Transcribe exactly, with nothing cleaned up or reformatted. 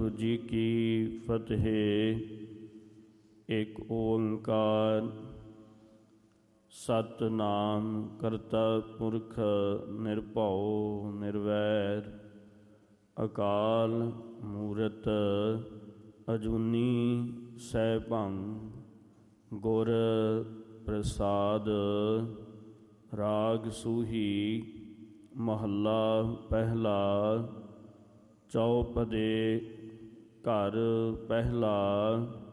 जी की फतेह। एक ओंकार सतनाम करता पुरख निर्भौ निर्वैर अकाल मूरत अजूनी सैभं गुर प्रसाद। राग सूही महला पहला। चौपदे घर पहला।